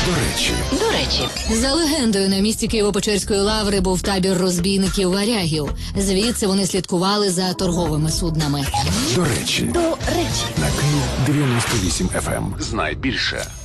До речі. За легендою, на місці Києво-Печерської лаври був табір розбійників-варягів. Звідси вони слідкували за торговими суднами. До речі. До речі. На Київ 98 FM. Знай більше.